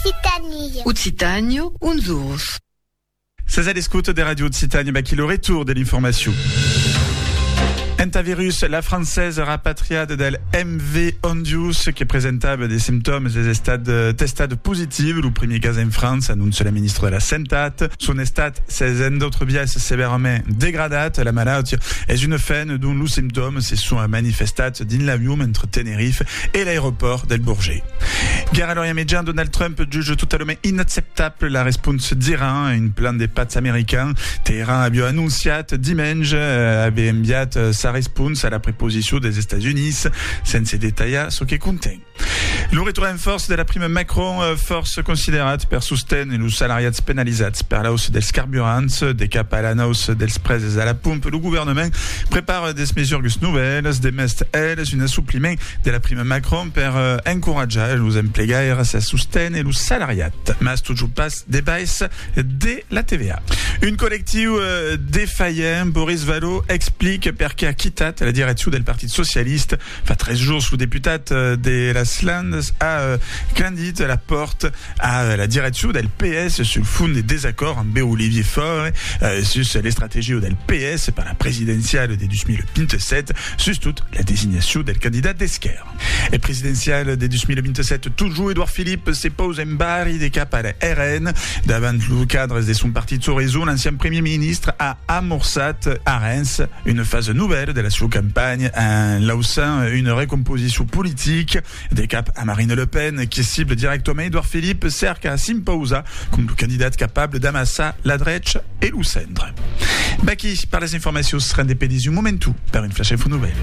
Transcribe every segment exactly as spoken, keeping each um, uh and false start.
Occitanie. Occitânio, Unzurus. C'est à l'écoute des radios de Occitanie, bah, qui le retour de l'information. Entavirus, la française rapatriade del M V Ondius, qui est présentable des symptômes des stades testades positives, le premier cas en France, annonce la ministre de la Santé. Son état s'est d'autres biais sévèrement dégradat. La maladie est une faine dont les symptômes se sont manifestés dans l'avion entre Tenerife et l'aéroport del Bourget. Guerre à l'Orient Médian, Donald Trump juge totalement inacceptable la réponse d'Iran à une plan des pattes américains. Téhéran a bien annoncé dimanche avait envié sa réponse à la préposition des États-Unis, sans détailler ce qui contient. Le retour en force de la prime Macron, force considérate per sostenere los salariats penalitzats per la hausse dels carburants, de cap à la hausse dels preus à la pompe. Le gouvernement prépare des mesures nouvelles, des mestres, elles, un assoupliment de la prime Macron per encourager los emplegaires à soutenir los salariats. Mas toujours pas des baisses de la T V A. Une collective défaillant, Boris Vallaud explique perché ha quittat la direction del Parti Socialiste. Fa treize jours sous députate de la Slandes a euh, candit la porte à la direction del P S sur le fond des désaccords en B. Olivier Faure euh, sur les stratégies del P S par la présidentielle de deux mille vingt-sept, sur toute la désignation del candidat d'Esquerre. Et présidentielle de deux mille vingt-sept, toujours Édouard Philippe se pose en barre des cap à la R N. Davant le cadre de son parti de Sorezo, l'ancien premier ministre a amorcé à Reims une phase nouvelle de la sua campagne en lançant une recomposition politique des cap à Marine Le Pen, qui cible directement Édouard Philippe, cerca s'imposa comme le candidat capable d'amasser la droite et le centre. Baki, par les informations, sera des pédis du momentum par une flash info nouvelle.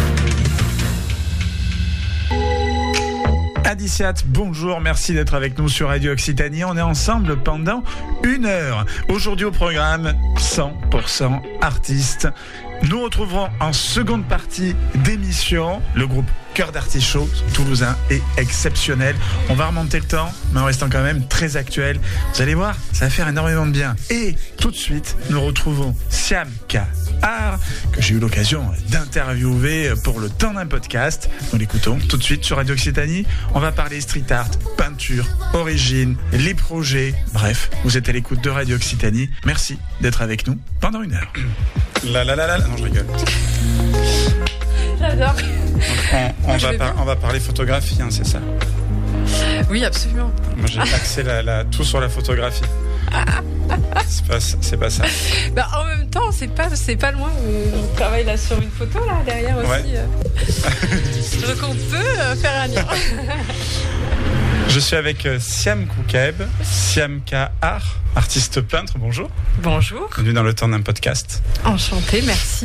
Adiciat, bonjour, merci d'être avec nous sur Radio Occitanie. On est ensemble pendant une heure. Aujourd'hui au programme, cent pour cent artistes. Nous retrouverons en seconde partie d'émission le groupe Cœur d'Artichaut toulousain est exceptionnel. On va remonter le temps, mais en restant quand même très actuel. Vous allez voir, ça va faire énormément de bien. Et tout de suite, nous retrouvons Siam K. Art, que j'ai eu l'occasion d'interviewer pour le temps d'un podcast. Nous l'écoutons tout de suite sur Radio Occitanie. On va parler street art, peinture, origine, les projets. Bref, vous êtes à l'écoute de Radio Occitanie. Merci d'être avec nous pendant une heure. La la la la, non je rigole. J'adore. On, on, va par, on va parler photographie, hein, c'est ça? Oui, absolument. Moi j'ai axé la, la, tout sur la photographie. C'est pas, c'est pas ça. Bah, en même temps, c'est pas, c'est pas loin. On travaille là sur une photo là derrière aussi. Ouais. Donc on peut faire un lien. Je suis avec Siam Koukeb, Siam K Art, artiste peintre. Bonjour. Bonjour. Bienvenue dans le temps d'un podcast. Enchantée, merci.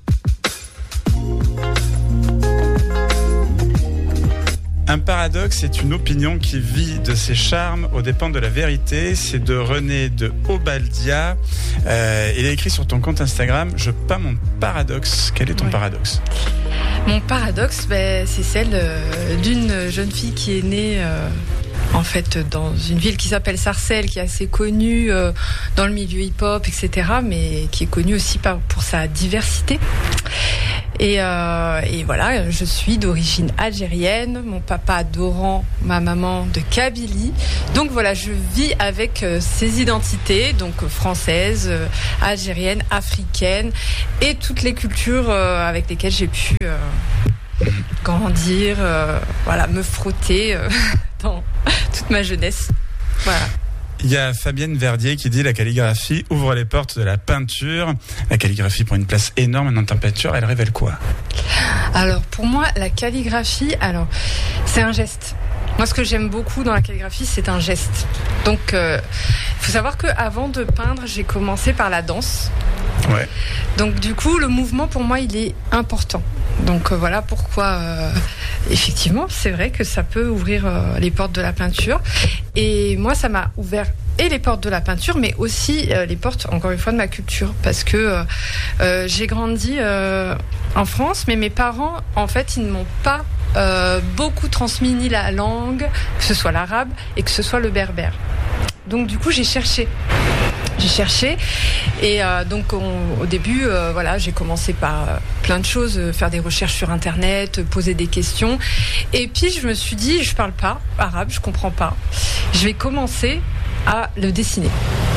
Un paradoxe est une opinion qui vit de ses charmes aux dépens de la vérité. C'est de René de Obaldia. Euh, il est écrit sur ton compte Instagram « Je peins mon paradoxe ». Quel est ton ouais. paradoxe ? Mon paradoxe, ben, c'est celle euh, d'une jeune fille qui est née... Euh en fait, dans une ville qui s'appelle Sarcelles, qui est assez connue euh, dans le milieu hip-hop, et cetera, mais qui est connue aussi par, pour sa diversité. Et, euh, et voilà, je suis d'origine algérienne, mon papa d'Oran, ma maman de Kabylie. Donc voilà, je vis avec euh, ces identités, donc française, euh, algérienne, africaine, et toutes les cultures euh, avec lesquelles j'ai pu euh, grandir, euh, voilà, me frotter euh, dans toute ma jeunesse. Voilà. Il y a Fabienne Verdier qui dit « La calligraphie ouvre les portes de la peinture ». La calligraphie prend une place énorme dans ta peinture. Elle révèle quoi ? Alors, pour moi, la calligraphie, alors, c'est un geste. Moi, ce que j'aime beaucoup dans la calligraphie, c'est un geste. Donc, il euh, faut savoir qu'avant de peindre, j'ai commencé par la danse. Ouais. Donc, du coup, le mouvement, pour moi, il est important. Donc, euh, voilà pourquoi, euh, effectivement, c'est vrai que ça peut ouvrir euh, les portes de la peinture. Et moi, ça m'a ouvert et les portes de la peinture, mais aussi euh, les portes, encore une fois, de ma culture. Parce que euh, euh, j'ai grandi euh, en France, mais mes parents, en fait, ils ne m'ont pas euh, beaucoup transmis ni la langue, que ce soit l'arabe et que ce soit le berbère. Donc, du coup, j'ai cherché. j'ai cherché. Et euh, donc, on, au début, euh, voilà, j'ai commencé par euh, plein de choses, euh, faire des recherches sur Internet, euh, poser des questions. Et puis, je me suis dit, je parle pas arabe, je comprends pas. Je vais commencer à le dessiner.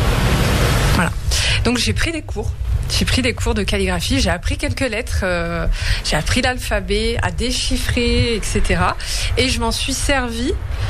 Voilà. Donc, j'ai pris des cours. J'ai pris des cours de calligraphie, j'ai appris quelques lettres, euh, j'ai appris l'alphabet, à déchiffrer, et cetera. Et je m'en suis servi,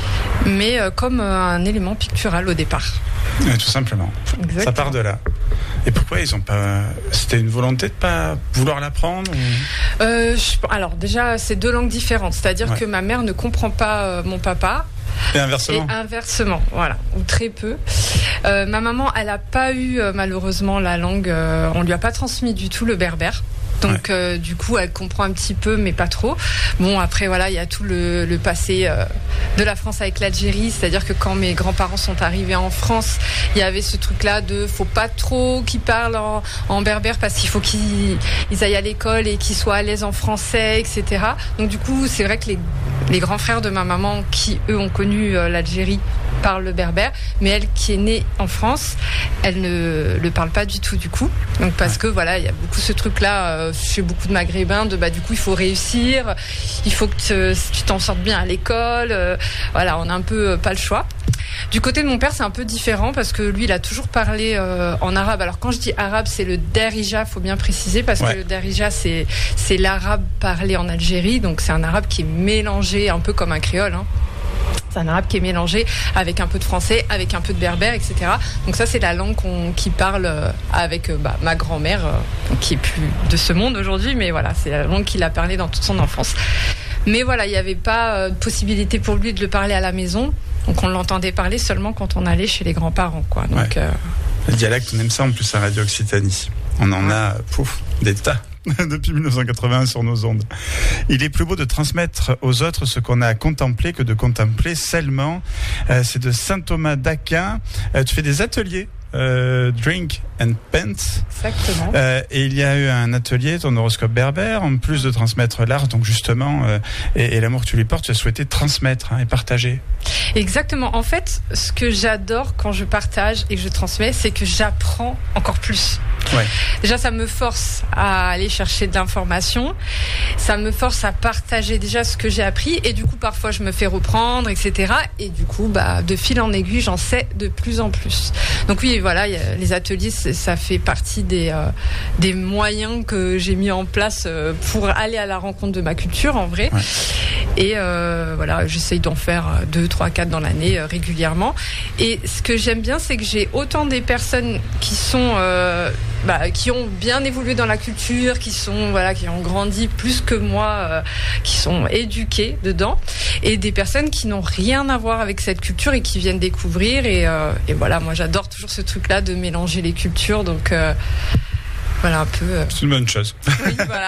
mais euh, comme euh, un élément pictural au départ. Ouais, tout simplement. Exactement. Ça part de là. Et pourquoi ils ont pas... C'était une volonté de pas vouloir l'apprendre ou... euh, je... Alors déjà, c'est deux langues différentes. C'est-à-dire ouais. que ma mère ne comprend pas euh, mon papa. Et inversement. Et inversement, voilà, ou très peu. Euh, ma maman, elle n'a pas eu euh, malheureusement la langue, euh, on lui a pas transmis du tout le berbère. Donc ouais. euh, du coup elle comprend un petit peu mais pas trop. Bon après voilà, il y a tout le, le passé euh, de la France avec l'Algérie, c'est-à-dire que quand mes grands-parents sont arrivés en France, il y avait ce truc là de faut pas trop qu'ils parlent en, en berbère parce qu'il faut qu'ils ils aillent à l'école et qu'ils soient à l'aise en français, et cetera. Donc du coup c'est vrai que les, les grands frères de ma maman qui eux ont connu euh, l'Algérie parlent le berbère, mais elle qui est née en France, elle ne le parle pas du tout du coup. Donc parce ouais. que voilà, il y a beaucoup ce truc là euh, chez beaucoup de maghrébins de bah du coup il faut réussir, il faut que te, tu t'en sortes bien à l'école, euh, voilà, on a un peu euh, pas le choix. Du côté de mon père, c'est un peu différent parce que lui, il a toujours parlé euh, en arabe. Alors quand je dis arabe, c'est le derija, faut bien préciser parce ouais. que le derija c'est c'est l'arabe parlé en Algérie, donc c'est un arabe qui est mélangé un peu comme un créole, hein. C'est un arabe qui est mélangé avec un peu de français, avec un peu de berbère, et cetera. Donc ça, c'est la langue qu'on, qui parle avec bah, ma grand-mère, euh, qui est plus de ce monde aujourd'hui, mais voilà, c'est la langue qu'il a parlé dans toute son enfance. Mais voilà, il n'y avait pas euh, de possibilité pour lui de le parler à la maison, donc on l'entendait parler seulement quand on allait chez les grands-parents, quoi. Donc, ouais. euh... Le dialecte, on aime ça en plus à Radio Occitanie. On en ouais. a, pouf, des tas. Depuis mille neuf cent quatre-vingt-un sur nos ondes. Il est plus beau de transmettre aux autres ce qu'on a à contempler que de contempler seulement. Euh, c'est de Saint Thomas d'Aquin. Euh, tu fais des ateliers. Euh, Drink and Paint. Exactement. Euh, et il y a eu un atelier, ton horoscope berbère, en plus de transmettre l'art, donc justement, euh, et, et l'amour que tu lui portes, tu as souhaité transmettre hein, et partager. Exactement. En fait, ce que j'adore quand je partage et que je transmets, c'est que j'apprends encore plus. Ouais. Déjà, ça me force à aller chercher de l'information. Ça me force à partager déjà ce que j'ai appris. Et du coup, parfois, je me fais reprendre, et cetera. Et du coup, bah, de fil en aiguille, j'en sais de plus en plus. Donc oui, voilà, y a, les ateliers, ça fait partie des, euh, des moyens que j'ai mis en place euh, pour aller à la rencontre de ma culture, en vrai. Ouais. Et euh, voilà, j'essaye d'en faire deux, trois, quatre dans l'année euh, régulièrement. Et ce que j'aime bien, c'est que j'ai autant des personnes qui sont... Euh, Bah, qui ont bien évolué dans la culture, qui sont voilà, qui ont grandi plus que moi, euh, qui sont éduqués dedans, et des personnes qui n'ont rien à voir avec cette culture et qui viennent découvrir. Et, euh, et voilà, moi j'adore toujours ce truc-là de mélanger les cultures, donc euh, voilà un peu. Euh... C'est une bonne chose. Oui, voilà.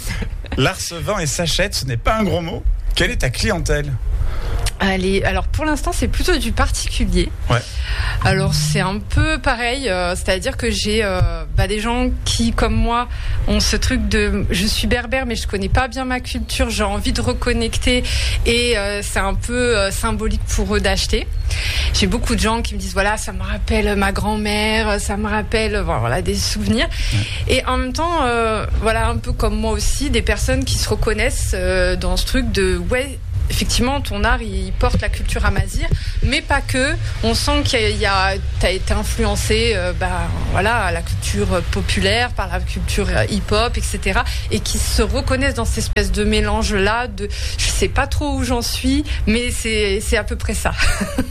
L'art se vend et s'achète, ce n'est pas un gros mot. Quelle est ta clientèle ? Allez, alors pour l'instant c'est plutôt du particulier. Ouais. Alors c'est un peu pareil, euh, c'est-à-dire que j'ai euh, bah, des gens qui comme moi ont ce truc de je suis berbère mais je connais pas bien ma culture, j'ai envie de reconnecter et euh, c'est un peu euh, symbolique pour eux d'acheter. J'ai beaucoup de gens qui me disent voilà ça me rappelle ma grand-mère, ça me rappelle voilà des souvenirs. Ouais. Et en même temps euh, voilà un peu comme moi aussi des personnes qui se reconnaissent euh, dans ce truc de ouais. Effectivement, ton art, il porte la culture amazigh, mais pas que. On sent qu'il y a, t'as été influencé, euh, bah, voilà, à la culture populaire, par la culture hip-hop, et cetera, et qui se reconnaissent dans cette espèce de mélange-là. De, je sais pas trop où j'en suis, mais c'est, c'est à peu près ça.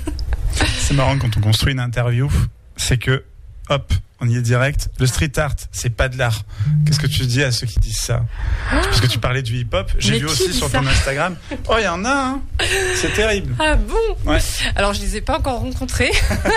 C'est marrant quand on construit une interview, c'est que, hop. On y est direct. Le street art, c'est pas de l'art. Qu'est-ce que tu dis à ceux qui disent ça ? Parce que tu parlais du hip-hop. J'ai Mais vu aussi sur ton Instagram. Oh, il y en a, hein. C'est terrible. Ah bon ? Ouais. Alors, je les ai pas encore rencontrés.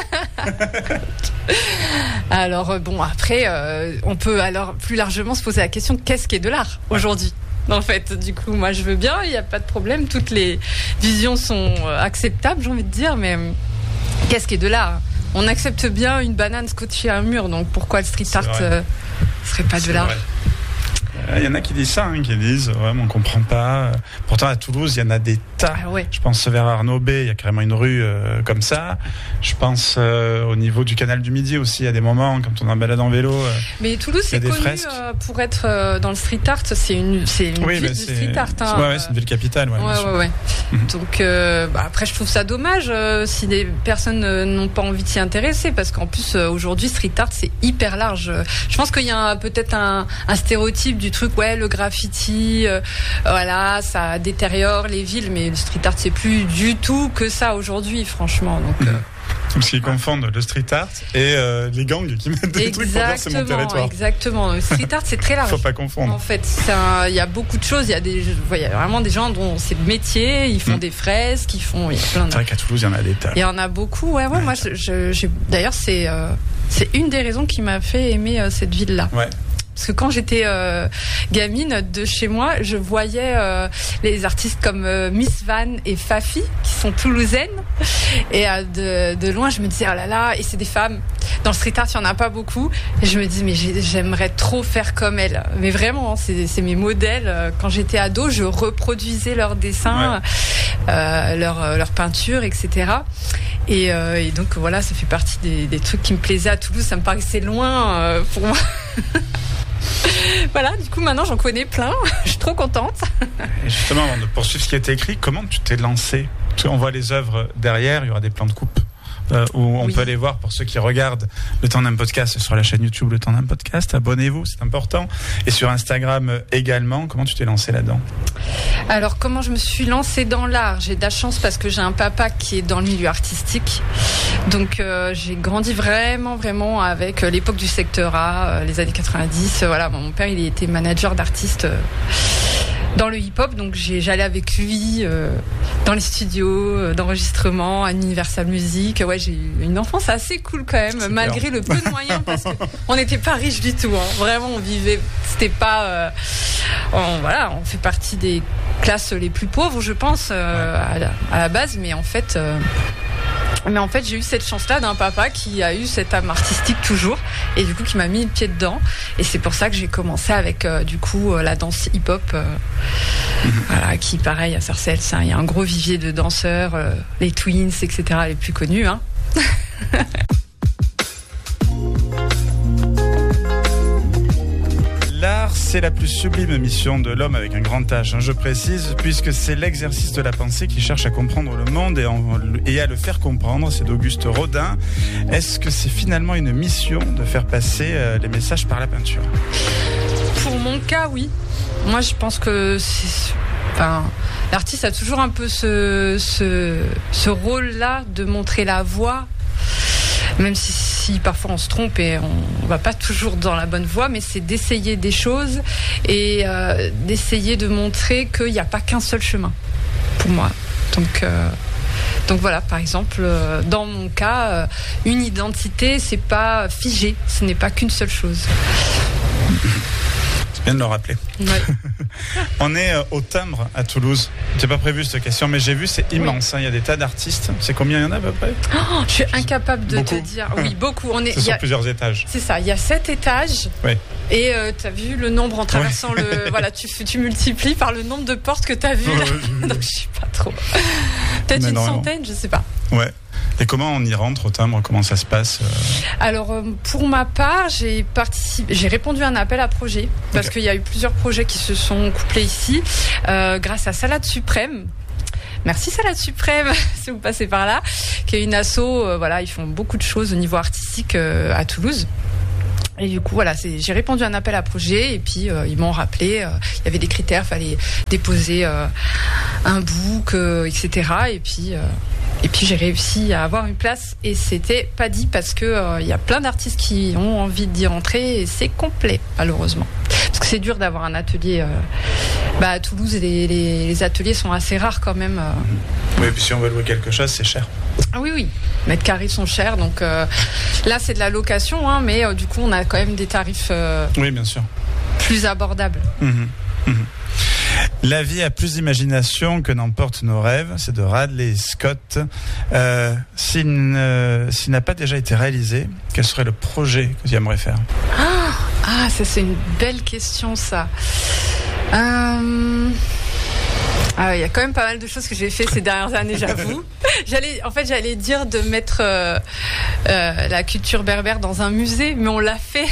Alors, bon, après, euh, on peut alors plus largement se poser la question qu'est-ce qui est de l'art aujourd'hui ? En fait, du coup, moi, je veux bien. Il n'y a pas de problème. Toutes les visions sont acceptables, j'ai envie de dire. Mais qu'est-ce qui est de l'art ? On accepte bien une banane scotchée à un mur, donc pourquoi le street art euh, serait pas de l'art ? Il y en a qui disent ça, hein, qui disent ouais, on comprend pas. Pourtant à Toulouse, il y en a des tas. Ah ouais. Je pense vers Arnaud B, il y a carrément une rue euh, comme ça. Je pense euh, au niveau du canal du Midi aussi, il y a des moments quand on en balade en vélo. Euh, mais Toulouse, c'est connu euh, pour être euh, dans le street art. C'est une, c'est une oui, ville du c'est, street art. Hein. Ouais, ouais, c'est une ville capitale. Ouais, ouais, ouais, ouais. Mm-hmm. Donc euh, bah, après, je trouve ça dommage euh, si des personnes euh, n'ont pas envie de s'y intéresser, parce qu'en plus euh, aujourd'hui, street art, c'est hyper large. Je pense qu'il y a peut-être un, un stéréotype du truc, ouais, le graffiti, euh, voilà, ça détériore les villes, mais le street art, c'est plus du tout que ça aujourd'hui, franchement. Donc, euh, parce qu'ils confondent le street art et euh, les gangs qui mettent des exactement, trucs pour dire c'est mon territoire. Exactement. Le street art, c'est très large. Faut pas confondre. En fait, il y a beaucoup de choses. Il y a des, il y a vraiment des gens dont c'est le métier. Ils font mmh. des fresques, ils font. Il y a plein de... C'est vrai qu'à Toulouse, il y en a des tas. Il y en a beaucoup. Ouais, ouais. ouais. Moi, je, je, j'ai, d'ailleurs, c'est, euh, c'est une des raisons qui m'a fait aimer euh, cette ville-là. Ouais. Parce que quand j'étais euh, gamine de chez moi, je voyais euh, les artistes comme euh, Miss Van et Fafi, qui sont toulousaines. Et euh, de, de loin, je me disais, oh là là, et c'est des femmes. Dans le street art, il n'y en a pas beaucoup. Et je me dis, mais j'aimerais trop faire comme elles. Mais vraiment, c'est, c'est mes modèles. Quand j'étais ado, je reproduisais leurs dessins, ouais. euh, leurs leur peintures, et cetera. Et, euh, et donc, voilà, ça fait partie des, des trucs qui me plaisaient à Toulouse. Ça me paraissait loin euh, pour moi. Voilà, du coup maintenant j'en connais plein, je suis trop contente. Et justement, avant de poursuivre ce qui a été écrit, comment tu t'es lancée ? Parce qu'on voit les œuvres derrière, il y aura des plans de coupe. Euh, où on oui. peut aller voir pour ceux qui regardent le Temps d'un podcast sur la chaîne YouTube Le Temps d'un podcast. Abonnez-vous, c'est important. Et sur Instagram également. Comment tu t'es lancée là-dedans ? Alors, comment je me suis lancée dans l'art ? J'ai de la chance parce que j'ai un papa qui est dans le milieu artistique. Donc, euh, j'ai grandi vraiment, vraiment avec l'époque du secteur A, euh, les années quatre-vingt-dix. Euh, voilà, bon, mon père, il était manager d'artistes euh, dans le hip-hop. Donc, j'ai, j'allais avec lui euh, dans les studios euh, d'enregistrement, à Universal Music. Ouais, j'ai eu une enfance assez cool quand même, super. Malgré le peu de moyens, parce qu'on n'était pas riches du tout. Hein. Vraiment, on vivait, c'était pas, euh, on, voilà, on fait partie des classes les plus pauvres, je pense, euh, ouais. à, la, à la base, mais en fait. Euh, Mais en fait, j'ai eu cette chance-là d'un papa qui a eu cette âme artistique toujours, et du coup qui m'a mis le pied dedans. Et c'est pour ça que j'ai commencé avec euh, du coup euh, la danse hip-hop, euh, mmh. voilà, qui pareil à Sarcelles, il y a un gros vivier de danseurs, euh, les Twins, et cetera, les plus connus. Hein. L'art, c'est la plus sublime mission de l'homme avec un grand H, hein, je précise, puisque c'est l'exercice de la pensée qui cherche à comprendre le monde et, en, et à le faire comprendre. C'est d'Auguste Rodin. Est-ce que c'est finalement une mission de faire passer euh, les messages par la peinture ? Pour mon cas, oui. Moi, je pense que c'est... Enfin, l'artiste a toujours un peu ce, ce, ce rôle-là de montrer la voie. Même si, si parfois on se trompe et on ne va pas toujours dans la bonne voie, mais c'est d'essayer des choses et euh, d'essayer de montrer qu'il n'y a pas qu'un seul chemin, pour moi. Donc, euh, donc voilà, par exemple, euh, dans mon cas, euh, une identité, c'est pas figé, ce n'est pas qu'une seule chose. C'est bien de le rappeler. Ouais. On est euh, au Timbre à Toulouse. J'ai pas prévu cette question, mais j'ai vu, c'est immense. Il oui. hein, y a des tas d'artistes. C'est combien il y en a à peu près ? Oh, je suis incapable de beaucoup. te dire. Oui, beaucoup. On est. C'est sur a... plusieurs étages. C'est ça. Il y a sept étages. Oui. Et euh, tu as vu le nombre en traversant oui. le. Voilà, tu, tu multiplies par le nombre de portes que tu as vues. Ouais, Donc je sais pas trop. Peut-être une centaine, je sais pas. Ouais. Et comment on y rentre au Timbre ? Comment ça se passe ? Alors, euh, pour ma part, j'ai participé, j'ai répondu à un appel à projet parce okay. qu'il y a eu plusieurs projets qui se sont couplés ici euh, grâce à Salade Suprême. Merci Salade Suprême, si vous passez par là, qui est une asso. Euh, voilà, ils font beaucoup de choses au niveau artistique euh, à Toulouse. Et du coup, voilà, c'est, j'ai répondu à un appel à projet et puis euh, ils m'ont rappelé. Euh, il y avait des critères, il fallait déposer euh, un book, euh, et cetera. Et puis, euh, et puis j'ai réussi à avoir une place et c'était pas dit parce que il euh, y a plein d'artistes qui ont envie d'y rentrer et c'est complet malheureusement. Parce que c'est dur d'avoir un atelier. Euh, bah, à Toulouse, les, les, les ateliers sont assez rares quand même. Euh. Oui, et puis si on veut louer quelque chose, c'est cher. Ah oui, oui. Mètres carrés sont chers, donc euh, là c'est de la location, hein, mais euh, du coup on a quand même des tarifs euh, oui, bien sûr. plus abordables. Mmh, mmh. La vie a plus d'imagination que n'emportent nos rêves, c'est de Radley Scott. Euh, s'il, ne, s'il n'a pas déjà été réalisé, quel serait le projet que tu aimerais faire ? Ah, Ah, ça c'est une belle question, ça. Euh... Ah, il y a quand même pas mal de choses que j'ai fait ces dernières années, j'avoue. J'allais, en fait, j'allais dire de mettre euh, euh, la culture berbère dans un musée, mais on l'a fait.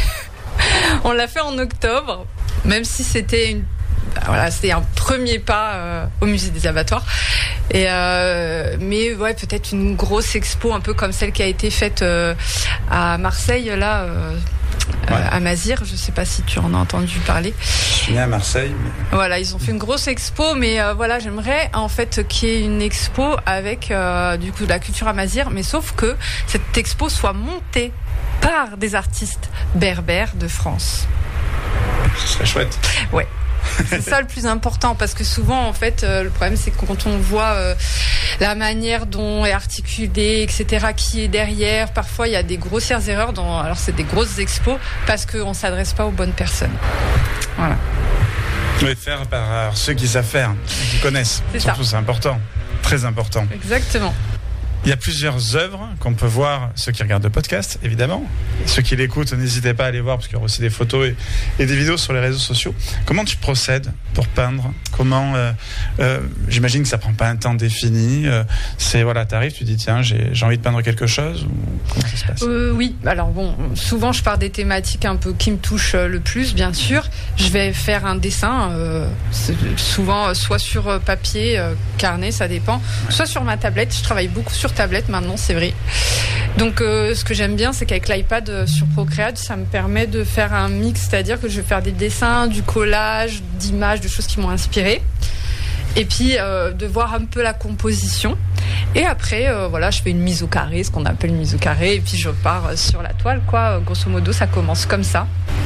On l'a fait en octobre, même si c'était une, voilà, c'était un premier pas euh, au musée des abattoirs. Et euh, mais ouais, peut-être une grosse expo, un peu comme celle qui a été faite euh, à Marseille, là. Euh, Ouais. Euh, à Mazir, je sais pas si tu en as entendu parler. Je suis né à Marseille. Mais... Voilà, ils ont fait une grosse expo, mais euh, voilà, j'aimerais en fait qu'il y ait une expo avec euh, du coup de la culture à Mazir, mais sauf que cette expo soit montée par des artistes berbères de France. Ce serait chouette. Ouais. C'est ça le plus important, parce que souvent en fait euh, le problème c'est que quand on voit euh, la manière dont est articulé, etc., qui est derrière, parfois il y a des grossières erreurs dans, alors c'est des grosses expos parce qu'on ne s'adresse pas aux bonnes personnes. Voilà. Oui, faire par ceux qui savent faire, qui connaissent. C'est surtout ça. C'est important, très important. Exactement. Il y a plusieurs œuvres qu'on peut voir, ceux qui regardent le podcast, évidemment. Ceux qui l'écoutent, n'hésitez pas à aller voir, parce qu'il y aura aussi des photos et, et des vidéos sur les réseaux sociaux. Comment tu procèdes pour peindre ? Comment euh, euh, j'imagine que ça prend pas un temps défini. Euh, c'est voilà, t'arrives, tu dis tiens, j'ai, j'ai envie de peindre quelque chose, ou comment ça se passe ? euh, Oui, alors bon, souvent je pars des thématiques un peu qui me touchent le plus, bien sûr. Je vais faire un dessin, euh, souvent soit sur papier, euh, carnet, ça dépend, ouais. Soit sur ma tablette. Je travaille beaucoup sur tablette maintenant, c'est vrai. Donc euh, ce que j'aime bien, c'est qu'avec l'iPad euh, sur Procreate, ça me permet de faire un mix, c'est-à-dire que je vais faire des dessins, du collage, d'images, de choses qui m'ont inspiré, et puis euh, de voir un peu la composition. Et après, euh, voilà, je fais une mise au carré, ce qu'on appelle une mise au carré, et puis je pars sur la toile, quoi. Grosso modo, ça commence comme ça.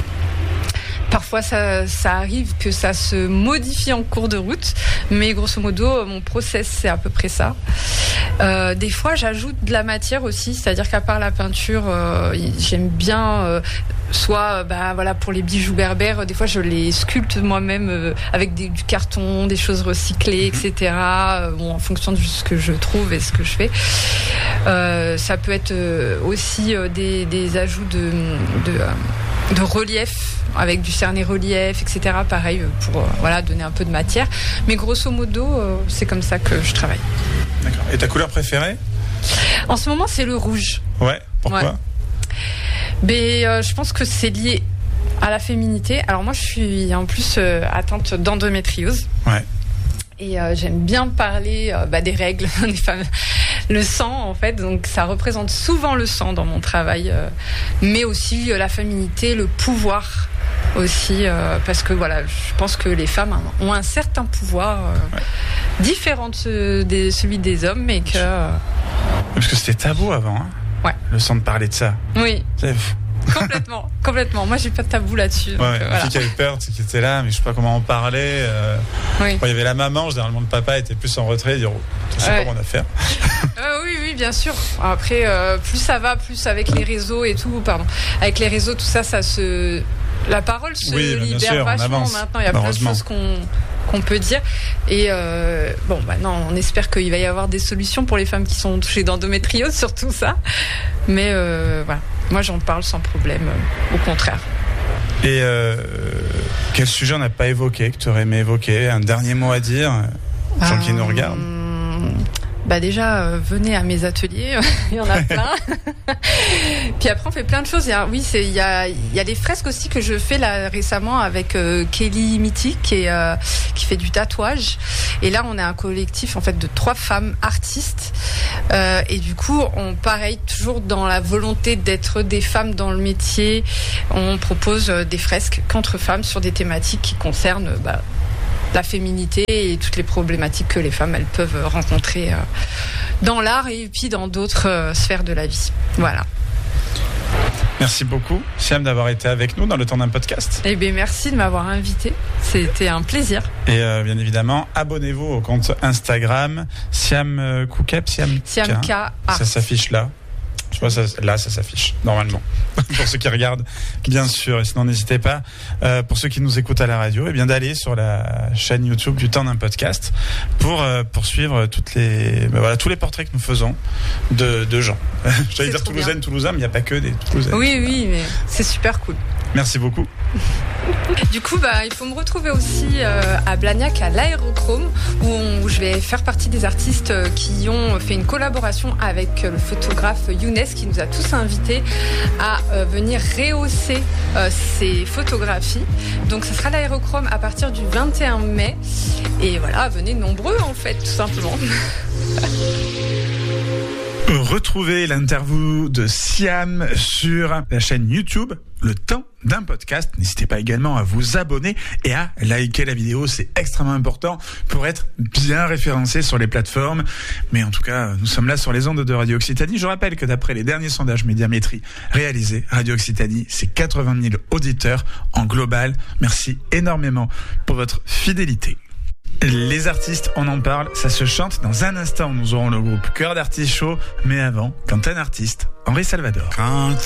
Parfois, ça, ça arrive que ça se modifie en cours de route, mais grosso modo, mon process, c'est à peu près ça. Euh, des fois, j'ajoute de la matière aussi, c'est-à-dire qu'à part la peinture, euh, j'aime bien, euh, soit, bah, voilà, pour les bijoux berbères, des fois, je les sculpte moi-même euh, avec des, du carton, des choses recyclées, et cetera. Euh, bon, en fonction de ce que je trouve et ce que je fais. Euh, ça peut être euh, aussi euh, des, des ajouts de, de, euh, de relief, avec du cerné relief, et cetera. Pareil, pour euh, voilà, donner un peu de matière. Mais grosso modo, euh, c'est comme ça que je travaille. D'accord. Et ta couleur préférée ? En ce moment, c'est le rouge. Ouais, pourquoi ? Ouais. Mais, euh, je pense que c'est lié à la féminité. Alors moi, je suis en plus euh, atteinte d'endométriose. Ouais. Et euh, j'aime bien parler euh, bah, des règles des femmes, le sang en fait, donc ça représente souvent le sang dans mon travail, euh, mais aussi euh, la féminité, le pouvoir aussi, euh, parce que voilà, je pense que les femmes ont un certain pouvoir euh, ouais. différent de ce, des, celui des hommes, mais que... Euh... Parce que c'était tabou avant, hein, ouais. Le sang de parler de ça. Oui. C'est... complètement, complètement. Moi, j'ai pas de tabou là-dessus. Ouais, donc, une euh, voilà. fille qui avait peur, qui était là, mais je sais pas comment en parler. Euh... Oui. Bon, il y avait la maman, généralement le papa était plus en retrait, dire, oh, je sais ouais. pas comment on a fait. euh, oui, oui, bien sûr. Après, euh, plus ça va, plus avec les réseaux et tout, pardon, avec les réseaux, tout ça, ça se, la parole se oui, libère sûr, vachement maintenant. Il y a plein de choses qu'on qu'on peut dire. Et euh, bon, bah non, on espère qu'il va y avoir des solutions pour les femmes qui sont touchées d'endométriose, surtout ça. Mais euh, voilà, moi j'en parle sans problème, euh, au contraire. Et euh, quel sujet on n'a pas évoqué, que tu aurais aimé évoquer ? Un dernier mot à dire aux gens euh, qui nous regardent ? Bah déjà, euh, venez à mes ateliers, il y en a plein. Puis après, on fait plein de choses. Il y a, oui, c'est, il y a, il y a des fresques aussi que je fais là récemment avec euh, Kelly Mitty, qui, est, euh, qui fait du tatouage. Et là, on est un collectif en fait de trois femmes artistes. Euh, et du coup, on pareil toujours dans la volonté d'être des femmes dans le métier. On propose euh, des fresques qu'entre femmes sur des thématiques qui concernent bah, la féminité et toutes les problématiques que les femmes elles peuvent rencontrer euh, dans l'art et puis dans d'autres euh, sphères de la vie. Voilà. Merci beaucoup, Siam, d'avoir été avec nous dans le temps d'un podcast. Eh bien, merci de m'avoir invité. C'était un plaisir. Et euh, bien évidemment, abonnez-vous au compte Instagram Siam euh, Koukep, Siam, Siam K. Ça s'affiche là. Je vois ça, là, ça s'affiche normalement. Pour ceux qui regardent, bien sûr. Et sinon, n'hésitez pas. Euh, pour ceux qui nous écoutent à la radio, eh bien d'aller sur la chaîne YouTube du temps d'un podcast pour euh, poursuivre toutes les, ben voilà, tous les portraits que nous faisons de, de gens. J'allais dire toulousaine, toulousain, mais il n'y a pas que des Toulousaines. Oui, oui, mais c'est super cool. Merci beaucoup. Du coup, bah, il faut me retrouver aussi euh, à Blagnac, à l'Aérochrome, où, on, où je vais faire partie des artistes qui ont fait une collaboration avec le photographe Younes, qui nous a tous invités à euh, venir rehausser euh, ses photographies. Donc, ce sera l'Aérochrome à partir du vingt et un mai. Et voilà, venez nombreux, en fait, tout simplement. Retrouvez l'interview de Siam sur la chaîne YouTube Le Temps d'un podcast. N'hésitez pas également à vous abonner et à liker la vidéo, c'est extrêmement important pour être bien référencé sur les plateformes. Mais en tout cas, nous sommes là sur les ondes de Radio Occitanie. Je rappelle que d'après les derniers sondages Médiamétrie réalisés, Radio Occitanie, c'est quatre-vingt mille auditeurs en global. Merci énormément pour votre fidélité. Les artistes, on en parle, ça se chante. Dans un instant, nous aurons le groupe Cœur d'Artichaut. Mais avant, quand un artiste, Henri Salvador. Quand